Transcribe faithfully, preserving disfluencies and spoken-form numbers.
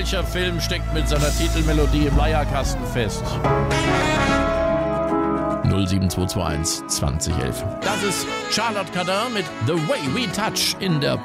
Welcher Film steckt mit seiner Titelmelodie im Leierkasten fest? null sieben zwei zwei eins zwanzig elf. Das ist Charlotte Cardin mit The Way We Touch in der